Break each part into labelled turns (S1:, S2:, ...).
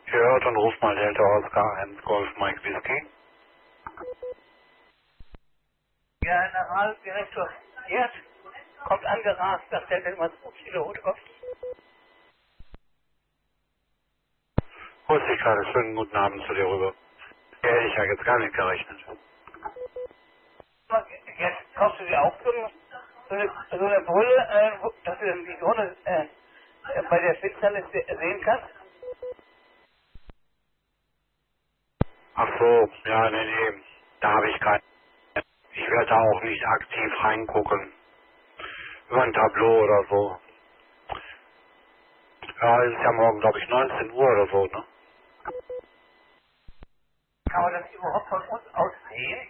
S1: Gehört und ruft mal Delta Oscar 1 Golf Mike Whisky.
S2: Ja, Generaldirektor Gerd kommt angerast, dass der denn was viele Hut kommt.
S1: Grüß dich gerade, schönen guten Abend zu dir rüber. Ja, hätte ich ja jetzt gar nicht gerechnet.
S2: Jetzt kaufst du dir auch so eine Brille, dass du dann die Sonne bei der Finsternis sehen kannst.
S1: Ach so, ja, nee, da habe ich keinen. Ich werde da auch nicht aktiv reingucken. Über ein Tableau oder so. Ja, es ist ja morgen, glaube ich, 19 Uhr oder so, ne?
S2: Kann man das überhaupt von uns aus sehen?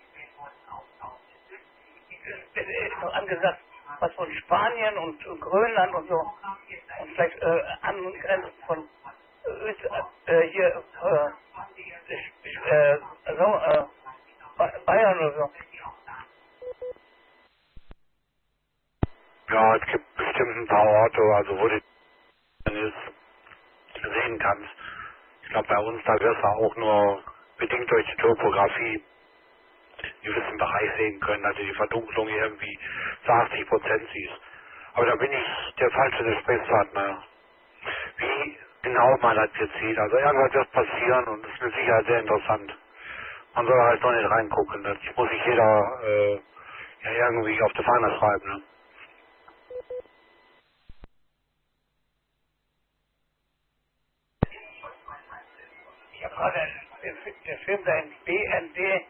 S2: Es ist doch angesagt, was von Spanien und Grönland und so. Und vielleicht angrenzt von hier Bayern oder so.
S1: Ja, es gibt bestimmt ein paar Orte, also wo du es sehen kannst. Ich glaube, bei uns, da wirst du auch nur bedingt durch die Topografie einen gewissen Bereich sehen können, dass du die Verdunklung irgendwie zu 80% siehst. Aber da bin ich der falsche Gesprächspartner. Wie genau man das jetzt sieht. Also irgendwas wird passieren und das ist mit Sicherheit sehr interessant. Man soll halt noch nicht reingucken. Das muss sich jeder ja irgendwie auf die Fahne schreiben. Ne?
S2: Ich habe gerade den Film da in BND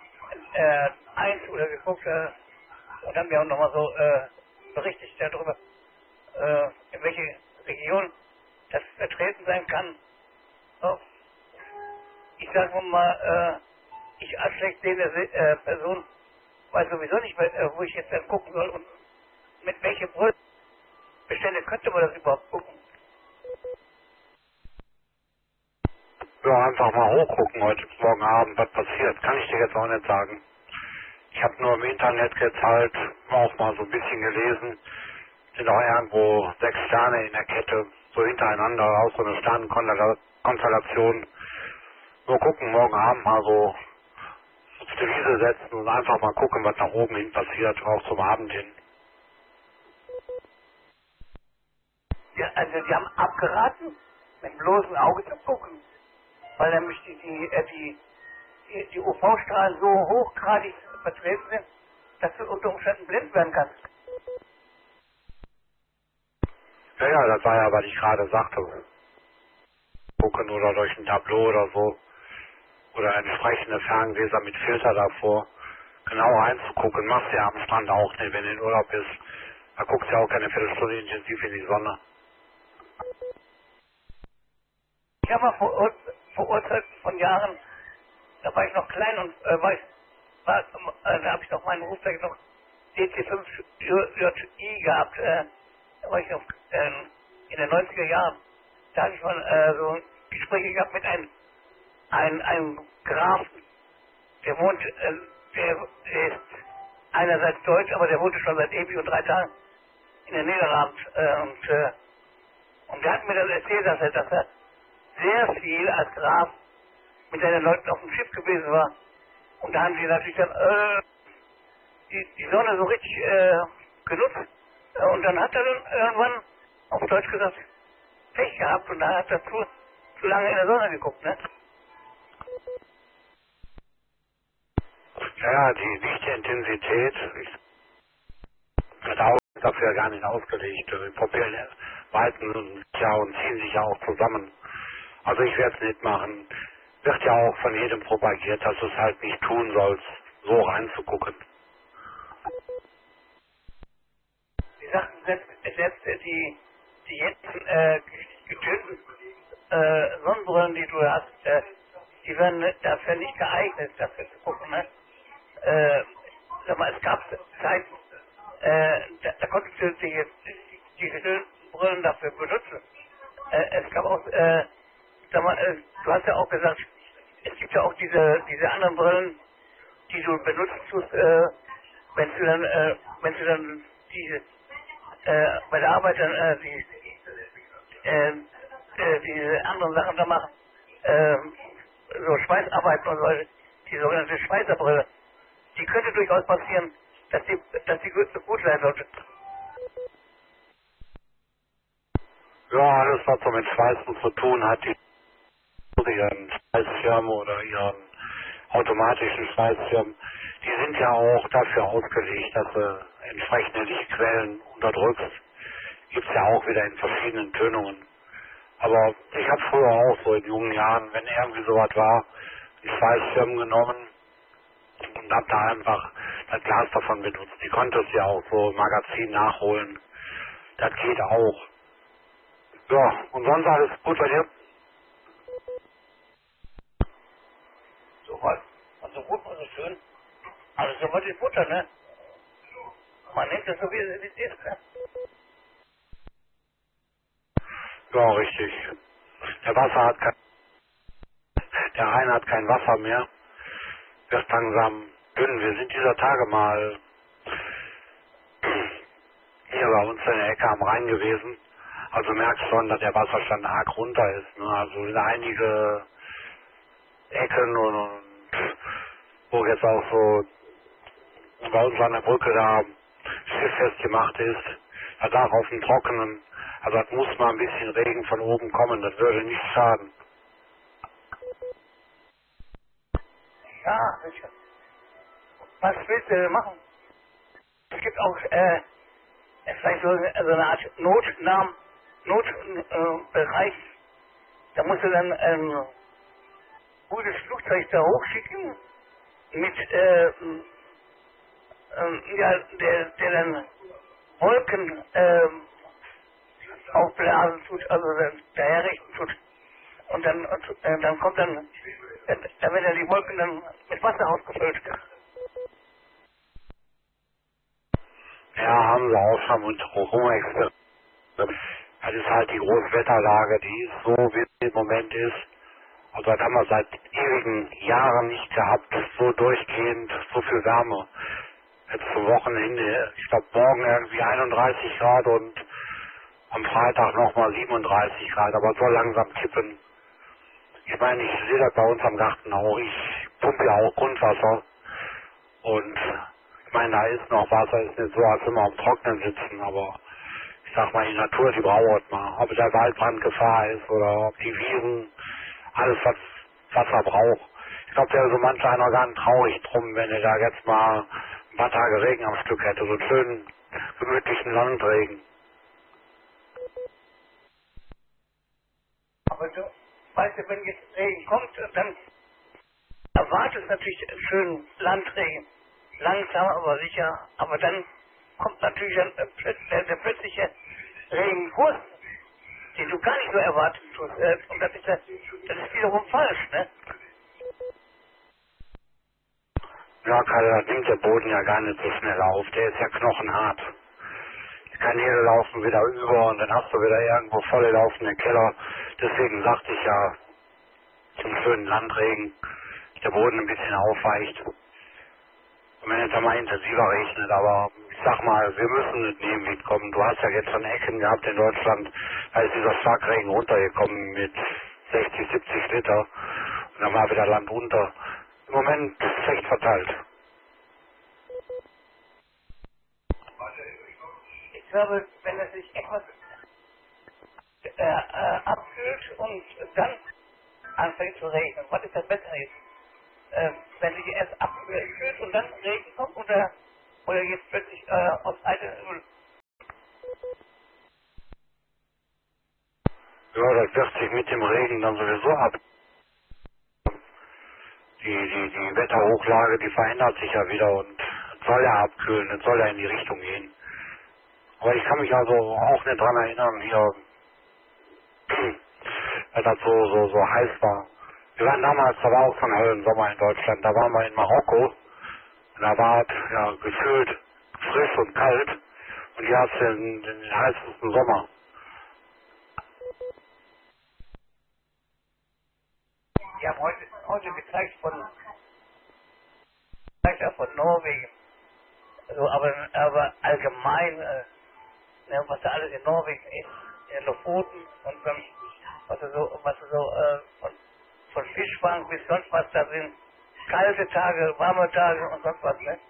S2: 1 oder geguckt und haben mir auch nochmal so berichtet darüber, in welche Region das vertreten sein kann. So, ich sage mal, ich als schlecht sehende Person weiß sowieso nicht, wo ich jetzt dann gucken soll und mit welchen Brillbestände könnte man das überhaupt gucken.
S1: Ja, einfach mal hochgucken heute morgen Abend, was passiert. Kann ich dir jetzt auch nicht sagen. Ich habe nur im Internet jetzt halt auch mal so ein bisschen gelesen. Sind auch irgendwo 6 Sterne in der Kette, so hintereinander, auch so eine Sternenkonstellation. Nur gucken, morgen Abend mal so auf die Wiese setzen und einfach mal gucken, was nach oben hin passiert, auch zum Abend hin.
S2: Ja, also die haben abgeraten, mit dem bloßen Auge zu gucken, weil nämlich die UV-Strahlen so hochgradig vertreten sind, dass du unter Umständen blind werden kannst.
S1: Ja, ja, das war ja, was ich gerade sagte. Gucken oder durch ein Tableau oder so. Oder entsprechende Ferngläser mit Filter davor. Genau reinzugucken, machst du ja am Strand auch nicht, wenn du in Urlaub bist. Da guckst du ja auch keine Viertelstunde intensiv in die Sonne.
S2: Ich habe mal vor Uhrzeit von Jahren, da war ich noch klein und da habe ich noch meinen Rufzeichen noch DC5JI gehabt. Da war ich noch in den 90er Jahren. Da habe ich mal so Gespräche gehabt mit einem Grafen, der wohnt, der ist einerseits deutsch, aber der wohnte schon seit ewig und 3 Tagen in den Niederlanden. Und der hat mir dann erzählt, dass er sehr viel als Graf mit seinen Leuten auf dem Schiff gewesen war. Und da haben sie natürlich dann die Sonne so richtig genutzt. Und dann hat er dann irgendwann, auf Deutsch gesagt, Pech gehabt und da hat er zu lange in der Sonne geguckt, ne?
S1: Ja, die Lichtintensität, das Auge ist dafür gar nicht ausgelegt. Die Pupillen weiten sich ja und ziehen sich ja auch zusammen. Also ich werde es nicht machen. Wird ja auch von jedem propagiert, dass du es halt nicht tun sollst, so reinzugucken.
S2: Sie sagten selbst die jetzt getönten Sonnenbrillen, die du hast, die werden dafür nicht geeignet, dafür zu gucken, ne? Sag mal, es gab Zeiten, da konntest du die getönten Brillen dafür benutzen. Es gab auch, sag mal, du hast ja auch gesagt, es gibt ja auch diese anderen Brillen, die du benutzen tust, wenn du dann diese bei der Arbeit dann diese anderen Sachen da machen, so Schweißarbeiten und so, die sogenannte Schweißerbrille, die könnte durchaus passieren, dass die gut sein sollte.
S1: Ja, alles was so mit Schweißen zu tun hat, die ihren Schweißschirm oder ihren automatischen Schweißschirm, die sind ja auch dafür ausgelegt, dass du entsprechende Lichtquellen unterdrückst. Gibt's ja auch wieder in verschiedenen Tönungen. Aber ich habe früher auch so in jungen Jahren, wenn irgendwie sowas war, die Schweißschirm genommen und hab da einfach das Glas davon benutzt. Die konntest du ja auch so im Magazin nachholen. Das geht auch. Ja, und sonst alles gut bei dir?
S2: So was. Und so gut und so schön. Also so was ist Butter, ne? Man nimmt das so wie es ist, ne?
S1: Ja, richtig. Der Rhein hat kein Wasser mehr. Wird langsam dünn. Wir sind dieser Tage mal hier bei uns in der Ecke am Rhein gewesen. Also merkst schon, dass der Wasserstand arg runter ist. Ne? Also sind einige Ecken und wo jetzt auch so bei uns an der Brücke da Schiff festgemacht ist, da darf auf dem Trockenen, also das muss mal ein bisschen Regen von oben kommen, das würde nicht schaden.
S2: Ja, sicher. Was willst du denn machen? Es gibt auch, vielleicht so eine Art Notbereich. Da musst du dann ein gutes Flugzeug da hochschicken mit, ja, der dann Wolken aufblasen tut, also daherrichten tut. Und dann kommt dann wird dann die Wolken dann mit Wasser ausgefüllt.
S1: Ja, haben sie auch schon mit Rumexperiment. Das ist halt die Großwetterlage, die ist so, wie sie im Moment ist. Also das haben wir seit ewigen Jahren nicht gehabt, so durchgehend, so viel Wärme. Jetzt zum Wochenende, ich glaube morgen irgendwie 31 Grad und am Freitag nochmal 37 Grad, aber soll langsam kippen. Ich meine, ich sehe das bei uns am Garten auch. Ich pumpe ja auch Grundwasser. Und ich meine, da ist noch Wasser, ist nicht so, als wenn wir am Trocknen sitzen, aber ich sag mal, die Natur, die braucht mal. Ob der Waldbrand Gefahr ist oder ob die Wiesen, alles was Wasser braucht. Ich glaube, wäre so manch einer gar nicht traurig drum, wenn er da jetzt mal ein paar Tage Regen am Stück hätte, so einen schönen, gemütlichen Landregen.
S2: Aber du weißt du, wenn jetzt Regen kommt, dann erwartest natürlich einen schönen Landregen. Langsam, aber sicher. Aber dann kommt natürlich dann der plötzliche Regenkurs, den du gar nicht so erwartet tust. Und das ist wiederum falsch, ne?
S1: Ja, Kalle, das nimmt der Boden ja gar nicht so schnell auf. Der ist ja knochenhart. Die Kanäle laufen wieder über und dann hast du wieder irgendwo volle laufende Keller. Deswegen sagte ich ja, zum schönen Landregen, dass der Boden ein bisschen aufweicht. Und wenn jetzt mal intensiver regnet, aber ich sag mal, wir müssen es nehmen, wie es kommt. Du hast ja jetzt schon Ecken gehabt in Deutschland, da ist dieser Starkregen runtergekommen mit 60, 70 Liter und dann war wieder Land unter. Im Moment ist es echt verteilt.
S2: Ich glaube, wenn es sich etwas abkühlt und dann anfängt zu regnen, was ist das besser jetzt? Wenn sich erst abkühlt und dann Regen kommt oder jetzt plötzlich aus einer Null?
S1: Ja, das wirft sich mit dem Regen dann sowieso ab. Die Wetterhochlage, die verändert sich ja wieder und es soll ja abkühlen, es soll ja in die Richtung gehen. Aber ich kann mich also auch nicht dran erinnern, hier, weil das so heiß war. Wir waren damals, da war auch so ein Höllensommer in Deutschland, da waren wir in Marokko und da war es ja gefühlt frisch und kalt und hier hast du den heißesten Sommer.
S2: Die haben heute gezeigt von Norwegen. Also, aber allgemein, ne, was da alles in Norwegen ist, in Lofoten und dann, was du so von Fischfang bis sonst was, da sind kalte Tage, warme Tage und sonst was, ne?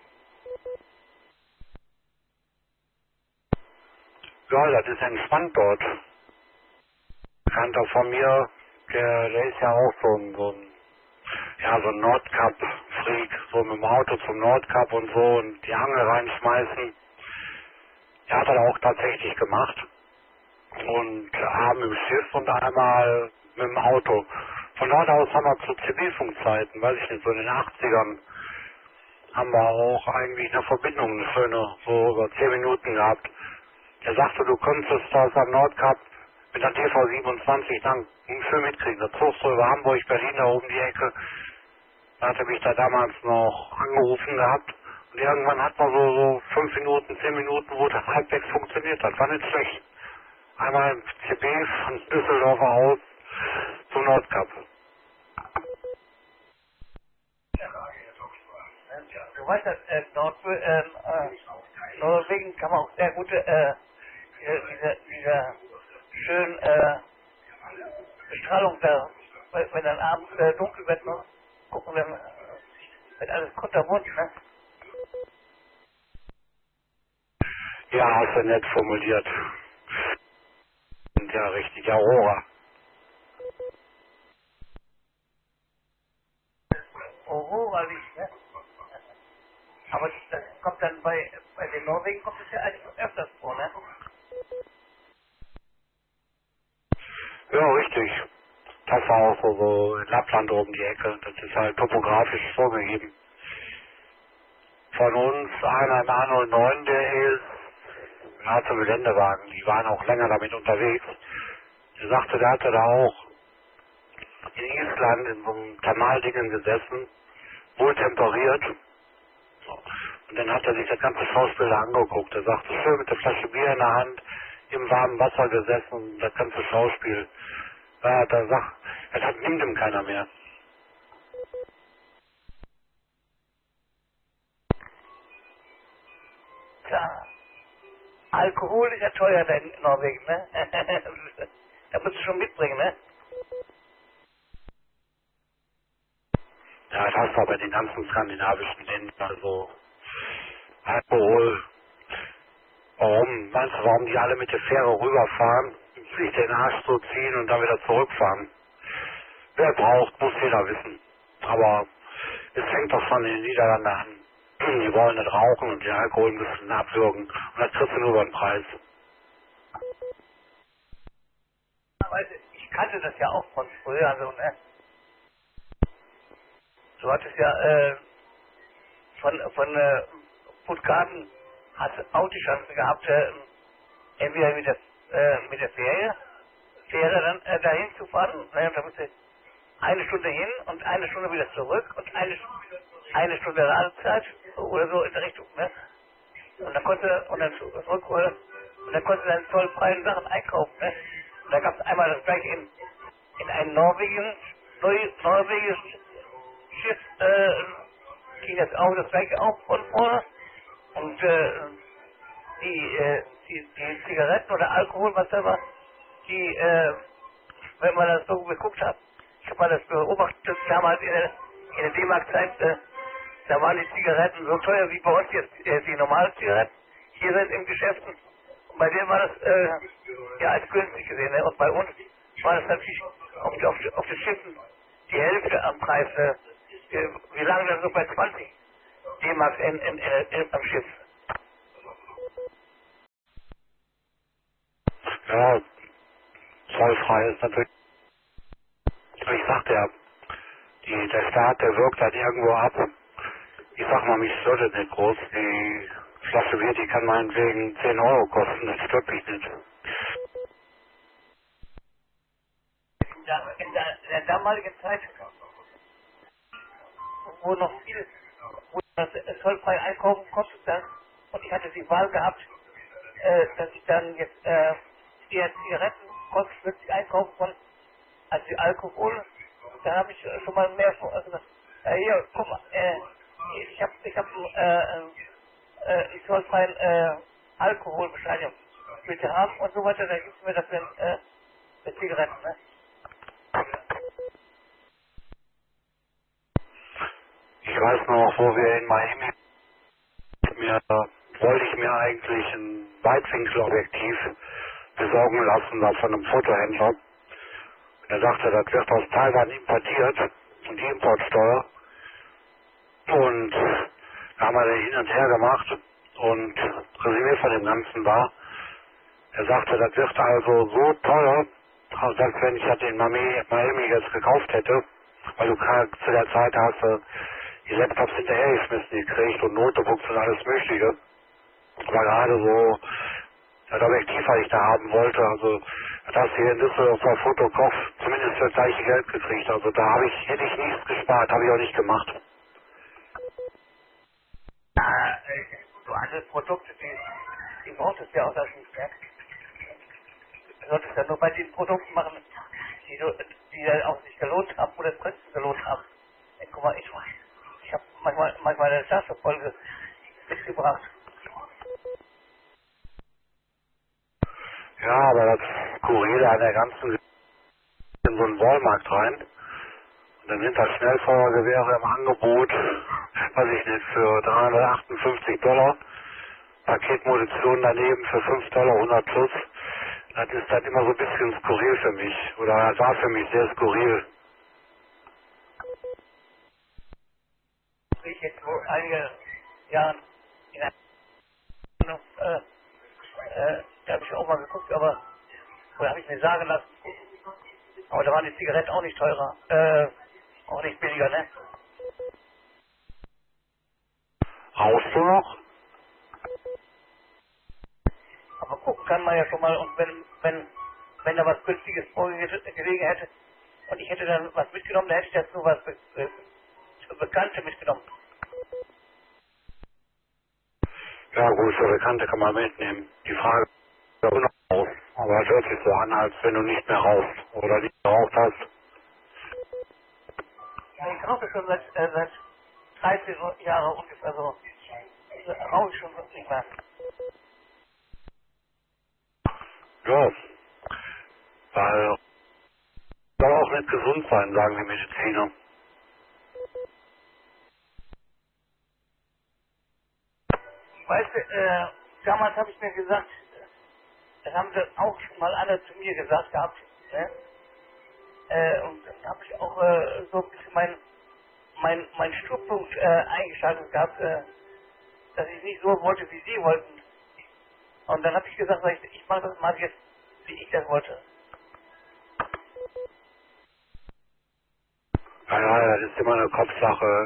S1: Ja, das ist entspannt dort. Bekannter von mir, der ist ja auch so ein Nordkap-Freak, so mit dem Auto zum Nordkap und so und die Angel reinschmeißen. Der hat das auch tatsächlich gemacht. Und haben im Schiff und einmal mit dem Auto. Von dort aus haben wir zu CB-Funkzeiten, weiß ich nicht, so in den 80ern, haben wir auch eigentlich eine Verbindung, eine schöne, so über 10 Minuten gehabt. Er sagte, du konntest das am Nordkap mit der TV27 dann schön mitkriegen. Da zogst du über Hamburg, Berlin, da oben die Ecke. Da hatte mich da damals noch angerufen gehabt. Und irgendwann hat man so 5 Minuten, 10 Minuten, wo das halbwegs funktioniert. Das war nicht schlecht. Einmal im CB von Düsseldorf aus zum Nordkap.
S2: Du weißt, dass Norwegen kann man auch sehr gute, diese schönen Bestrahlung da, wenn dann abends dunkel wird, ne? Gucken, dann wird alles kunterbunt, ne?
S1: Ja, hast du nett formuliert. Ja, richtig, Aurora.
S2: Aurora liegt, ne? Aber das kommt dann bei den Norwegen kommt es ja eigentlich öfters vor, ne?
S1: Ja, richtig. Das war auch so in Lappland oben die Ecke. Das ist halt topografisch vorgegeben. Von uns einer im A09, der ist zum Geländewagen. Die waren auch länger damit unterwegs. Der sagte, der hatte da auch in Island in so einem Thermaldingen gesessen, wohl temperiert. Und dann hat er sich das ganze Schauspiel da angeguckt. Er sagte, schön mit der Flasche Bier in der Hand, im warmen Wasser gesessen und das ganze Schauspiel. Da hat er gesagt, das nimmt ihm keiner mehr.
S2: Klar. Alkohol ist ja teuer da in Norwegen, ne? Da musst du schon mitbringen, ne?
S1: Ja, das hast du aber in den ganzen skandinavischen Ländern. Also Alkohol. Warum? Meinst du, warum die alle mit der Fähre rüberfahren, sich den Arsch so ziehen und dann wieder zurückfahren? Wer braucht, muss jeder wissen. Aber es fängt doch schon in den Niederlanden an. Die wollen nicht rauchen und den Alkohol ein bisschen abwürgen. Und das kriegst du nur über den Preis.
S2: Weißt du, ich kannte das ja auch von früher, also, ne? Du hattest ja, von Puttgarten hat Autochancen gehabt, entweder mit der Fähre dann dahin zu fahren, ne? Da musste eine Stunde hin und eine Stunde wieder zurück und eine Stunde Radezeit oder so in der Richtung, ne? Und dann zurückholen und dann konnte dann zollfreien Sachen einkaufen, ne? Und da gab es einmal das gleiche in einem norwegisches Schiff, ging das auch das gleiche auch von vorne und die Zigaretten oder Alkohol, was da war, wenn man das so geguckt hat, ich habe mal das beobachtet, damals in der D-Mark-Zeit, da waren die Zigaretten so teuer wie bei uns jetzt die normalen Zigaretten. Hier sind im Geschäften. Und bei denen war das ja als günstig gesehen. Ne? Und bei uns war das natürlich auf den Schiffen die Hälfte am Preis. Wir lagen dann so bei 20 D-Mark am Schiff.
S1: Ja, zollfrei ist natürlich. Ich sagte ja, der Staat, der wirkt halt irgendwo ab. Ich sag mal, mich stört das nicht groß. Die Flasche Bier, die kann meinetwegen 10 Euro kosten, das stört mich nicht.
S2: In der damaligen Zeit, wo noch viel, wo das zollfrei einkaufen konnte, und ich hatte die Wahl gehabt, dass ich dann jetzt eher Zigaretten kostenpflichtig einkaufen konnte, als die Alkohol. Da habe ich schon mal mehr von, also, hier, guck mal, ich hab einen zollfreien Alkoholbescheinigung bitte haben und so weiter, da gibt es mir das mit Zigaretten, ne?
S1: weiß noch, wo wir in Miami wollte ich mir eigentlich ein Weitwinkelobjektiv besorgen lassen, da von einem Fotohändler. Und er sagte, das wird aus Taiwan importiert und die Importsteuer. Und da haben wir den hin und her gemacht und Resümee von dem Ganzen war, er sagte, das wird also so teuer, als wenn ich das in Miami jetzt gekauft hätte, weil du zu der Zeit hast die Laptops hinterhergeschmissen gekriegt und Notebooks und alles Mögliche. Aber gerade so das Objektiv, was ich da haben wollte, also das hast du hier in Düsseldorf bei Fotokoch zumindest für das gleiche Geld gekriegt. Also da hätte ich nichts gespart, habe ich auch nicht gemacht.
S2: So andere Produkte, die braucht es ja auch das nicht mehr. Du solltest ja nur bei den Produkten machen, die ja auch sich gelohnt haben oder Kosten gelohnt haben. Guck mal, ich habe manchmal eine Tasche mitgebracht.
S1: Ja, aber das Skurrile an der ganzen Geschichte in so einen Walmart rein. Und dann sind da Schnellfeuergewehre im Angebot, weiß ich nicht, für $358. Paketmunition daneben für $5, 100 plus. Das ist dann immer so ein bisschen skurril für mich. Oder das war für mich sehr skurril.
S2: Ich jetzt vor einigen Jahren in einer da habe ich auch mal geguckt, oder habe ich mir sagen lassen, aber da waren die Zigaretten auch nicht teurer, auch nicht billiger, ne?
S1: Rauchst du noch?
S2: Aber gucken kann man ja schon mal, und wenn da was Günstiges gelegen hätte und ich hätte dann was mitgenommen, dann hätte ich dazu was Bekannte mitgenommen.
S1: Ja gut, für Bekannte kann man mitnehmen. Die Frage ist, ob du noch rauchst. Aber es hört sich so an, als wenn du nicht mehr rauchst oder nicht geraucht hast.
S2: Ja, ich rauche schon seit 13 Jahren ungefähr so. Rauche ich schon nicht mehr.
S1: Ja, weil soll auch nicht gesund sein, sagen die Mediziner.
S2: Weißt du, damals habe ich mir gesagt, das haben sie auch schon mal alle zu mir gesagt gehabt, ne? Und dann habe ich auch so ein bisschen mein Sturpunkt eingeschaltet gehabt, dass ich nicht so wollte, wie sie wollten. Und dann habe ich gesagt, ich mache das mal jetzt, wie ich das wollte.
S1: Ja, das ist immer eine Kopfsache.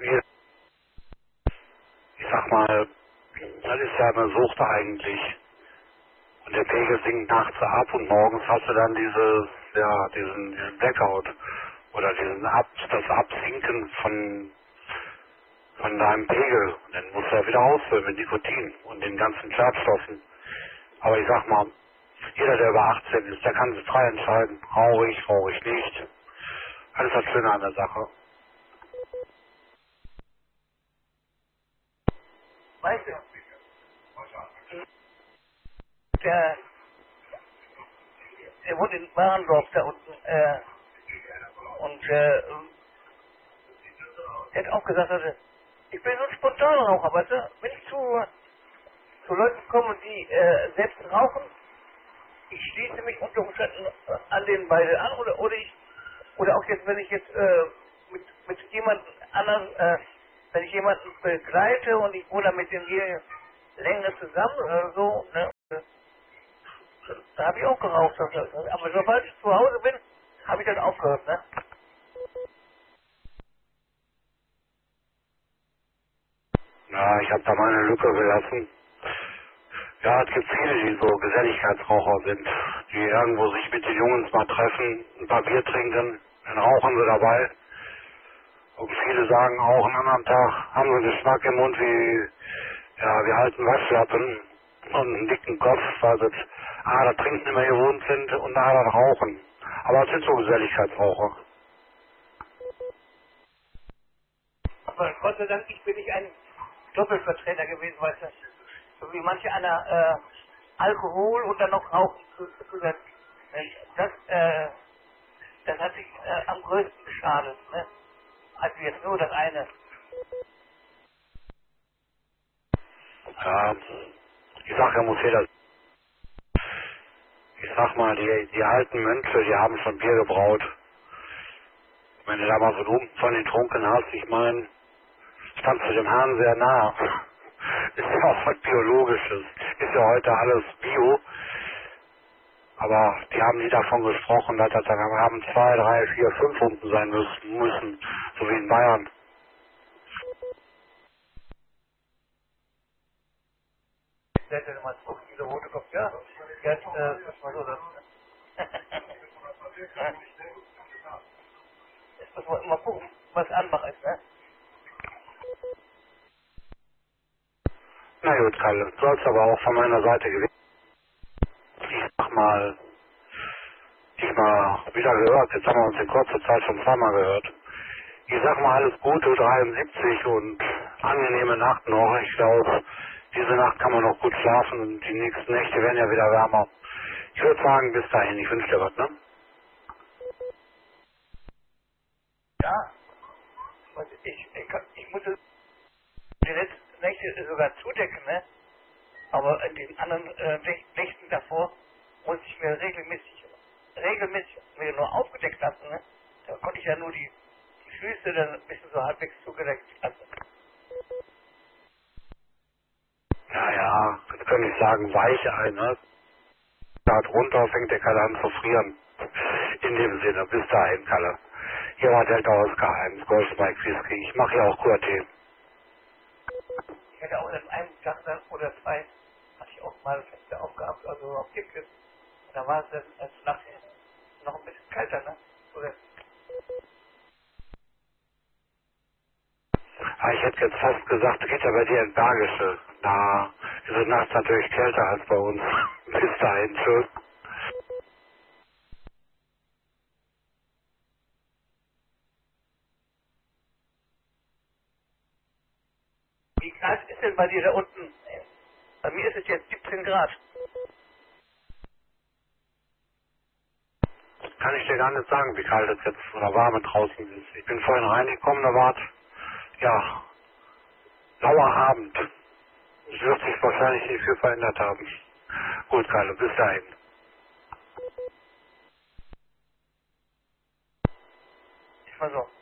S1: Ich sag mal, das ist ja eine Sucht eigentlich. Und der Pegel sinkt nachts ab und morgens hast du dann diesen Blackout. Oder das Absinken von deinem Pegel. Und dann musst du ja wieder ausfüllen mit Nikotin und den ganzen Schadstoffen. Aber ich sag mal, jeder, der über 18 ist, der kann sich frei entscheiden. Rauche ich nicht. Alles das Schöne an der Sache.
S2: Weißt du, der wohnt in Warendorf da unten, und der hat auch gesagt, also, ich bin so ein Spontanraucher, weißt du, wenn ich zu Leuten komme, die selbst rauchen, ich schließe mich unter Umständen an den beiden an, oder auch jetzt, wenn ich jetzt mit jemand anderen, wenn ich jemanden begleite und ich wohne mit dem hier länger zusammen oder so, ne, da habe ich auch geraucht. Aber sobald ich zu Hause bin, habe ich dann aufgehört, ne?
S1: Ja, ich habe da mal eine Lücke gelassen. Ja, es gibt viele, die so Geselligkeitsraucher sind, die irgendwo sich mit den Jungs mal treffen, ein paar Bier trinken, dann rauchen sie dabei. Und viele sagen auch, am anderen Tag haben sie einen Geschmack im Mund wie alten Waschlappen und einen dicken Kopf, weil sie das Trinken immer gewohnt sind und das Rauchen. Aber es sind so Geselligkeitsraucher.
S2: Aber Gott sei Dank, ich bin nicht ein Doppelvertreter gewesen, weißt du, so wie manche einer Alkohol und dann noch Rauchen zusätzlich. Das hat sich am größten geschadet, ne? Also jetzt nur das eine.
S1: Ja, ich sag, er muss jeder. Ich sag mal, die alten Mönche, die haben schon Bier gebraut. Wenn du da mal so einen Humpen von den Trunken hast, ich meine, stand zu dem Hahn sehr nah. Ist ja auch was Biologisches. Ist ja heute alles Bio. Aber die haben nie davon gesprochen, dass das dann haben 2, 3, 4, 5 Humpen sein müssen. So wie in Bayern.
S2: Der hätte mal 2 Kilo rote Kopf, ja. Jetzt, ist mal so, das. Jetzt muss man immer gucken, was anmacht ist, ne?
S1: Na gut, Kalle, soll's aber auch von meiner Seite gewesen. Ich sag mal, wieder gehört. Jetzt haben wir uns in kurzer Zeit schon zweimal gehört. Ich sag mal alles Gute, 73 und angenehme Nacht noch. Ich glaube, diese Nacht kann man noch gut schlafen und die nächsten Nächte werden ja wieder wärmer. Ich würde sagen, bis dahin. Ich wünsche dir was, ne?
S2: Ja. Und ich muss die letzten Nächte sogar zudecken, ne? Aber in den anderen Nächten davor muss ich mir regelmäßig mir nur aufgedeckt lassen, ne? Da konnte ich ja nur die Füße dann ein bisschen so halbwegs zugedeckt lassen.
S1: Ja, ja, jetzt könnte ich sagen, Weichei, ne? Da drunter fängt der Kalle an zu frieren. In dem Sinne, bis dahin, Kalle. Hier war Delta Oscar 1, Golf Mike Whisky. Ich mache ja auch QRT.
S2: Ich hätte auch an einem Tag dann oder 2 hatte ich auch mal das Fenster aufgehabt, also auf Kippkiss. Und da war es dann als nachher noch ein bisschen kälter, ne? Oder
S1: Aber ich hätte jetzt fast gesagt, geht ja bei dir in Bergische. Da ist es nachts natürlich kälter als bei uns. Bis dahin, tschüss.
S2: wie kalt ist denn bei dir da unten? Bei mir ist es jetzt 17 Grad.
S1: Kann ich dir gar nicht sagen, wie kalt es jetzt oder warm es draußen ist. Ich bin vorhin reingekommen, da war es, ja, lauer Abend. Es wird sich wahrscheinlich nicht viel verändert haben. Gut, Kalle, bis dahin.
S2: Ich war so.